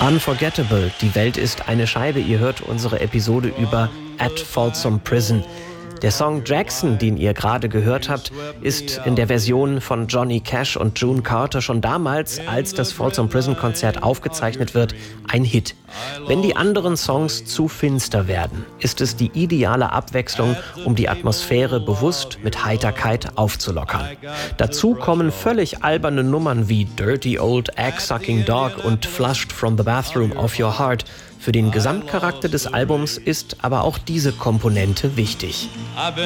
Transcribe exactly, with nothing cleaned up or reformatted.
Unforgettable, die Welt ist eine Scheibe. Ihr hört unsere Episode über At Folsom Prison. Der Song Jackson, den ihr gerade gehört habt, ist in der Version von Johnny Cash und June Carter schon damals, als das Folsom Prison Konzert aufgezeichnet wird, ein Hit. Wenn die anderen Songs zu finster werden, ist es die ideale Abwechslung, um die Atmosphäre bewusst mit Heiterkeit aufzulockern. Dazu kommen völlig alberne Nummern wie Dirty Old Egg-Sucking Dog und Flushed from the Bathroom of Your Heart. Für den Gesamtcharakter des Albums ist aber auch diese Komponente wichtig.